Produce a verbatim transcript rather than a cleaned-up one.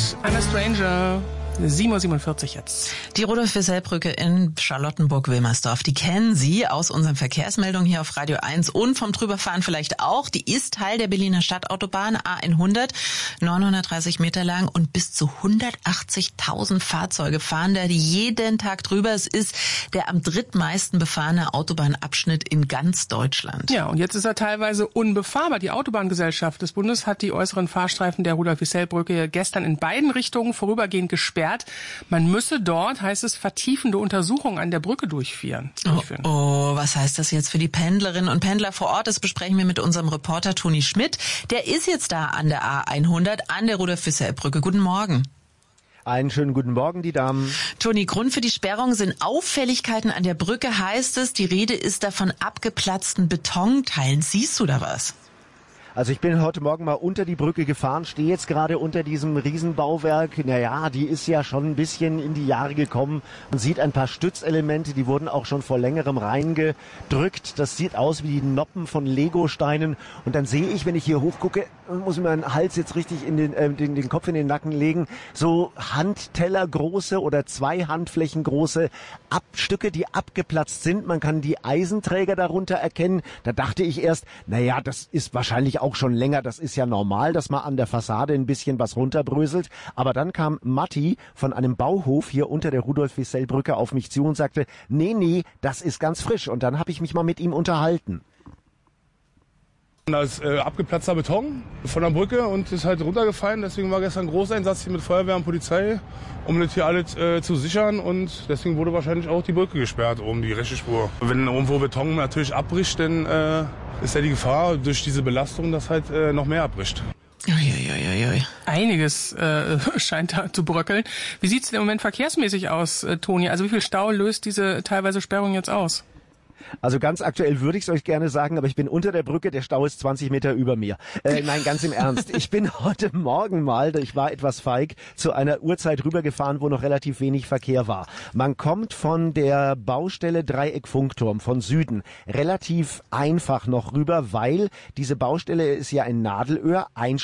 I'm a Stranger. sieben Uhr siebenundvierzig jetzt. Die Rudolf-Wissell-Brücke in Charlottenburg-Wilmersdorf, die kennen Sie aus unseren Verkehrsmeldungen hier auf Radio eins und vom Drüberfahren vielleicht auch. Die ist Teil der Berliner Stadtautobahn A hundert, neunhundertdreißig Meter lang und bis zu hundertachtzigtausend Fahrzeuge fahren da jeden Tag drüber. Es ist der am drittmeisten befahrene Autobahnabschnitt in ganz Deutschland. Ja, und jetzt ist er teilweise unbefahrbar. Die Autobahngesellschaft des Bundes hat die äußeren Fahrstreifen der Rudolf-Wissell-Brücke gestern in beiden Richtungen vorübergehend gesperrt. Man müsse dort, heißt es, vertiefende Untersuchungen an der Brücke durchführen. Oh, oh, was heißt das jetzt für die Pendlerinnen und Pendler vor Ort? Das besprechen wir mit unserem Reporter Toni Schmidt. Der ist jetzt da an der A hundert, an der Rudolf-Wissell-Brücke. Guten Morgen. Einen schönen guten Morgen, die Damen. Toni, Grund für die Sperrung sind Auffälligkeiten an der Brücke, heißt es. Die Rede ist da von abgeplatzten Betonteilen. Siehst du da was? Also ich bin heute Morgen mal unter die Brücke gefahren, stehe jetzt gerade unter diesem Riesenbauwerk. Naja, die ist ja schon ein bisschen in die Jahre gekommen. Man sieht ein paar Stützelemente, die wurden auch schon vor längerem reingedrückt. Das sieht aus wie die Noppen von Legosteinen. Und dann sehe ich, wenn ich hier hochgucke, muss ich meinen Hals jetzt richtig in den, äh, den, den Kopf in den Nacken legen, so Handtellergroße oder zwei Handflächen große Abstücke, die abgeplatzt sind. Man kann die Eisenträger darunter erkennen. Da dachte ich erst, naja, das ist wahrscheinlich auch auch schon länger, das ist ja normal, dass man an der Fassade ein bisschen was runterbröselt. Aber dann kam Matti von einem Bauhof hier unter der Rudolf-Wissell-Brücke auf mich zu und sagte, nee, nee, das ist ganz frisch. Und dann habe ich mich mal mit ihm unterhalten. Da ist äh, abgeplatzter Beton von der Brücke und ist halt runtergefallen. Deswegen war gestern ein Großeinsatz hier mit Feuerwehr und Polizei, um das hier alles äh, zu sichern. Und deswegen wurde wahrscheinlich auch die Brücke gesperrt, oben die rechte Spur. Wenn irgendwo Beton natürlich abbricht, dann äh, ist ja die Gefahr durch diese Belastung, dass halt äh, noch mehr abbricht. Uiuiuiui. Einiges äh, scheint da zu bröckeln. Wie sieht es denn im Moment verkehrsmäßig aus, äh, Toni? Also wie viel Stau löst diese teilweise Sperrung jetzt aus? Also ganz aktuell würde ich es euch gerne sagen, aber ich bin unter der Brücke, der Stau ist zwanzig Meter über mir. Äh, nein, ganz im Ernst. Ich bin heute Morgen mal, ich war etwas feig, zu einer Uhrzeit rübergefahren, wo noch relativ wenig Verkehr war. Man kommt von der Baustelle Dreieck-Funkturm von Süden relativ einfach noch rüber, weil diese Baustelle ist ja ein Nadelöhr, ein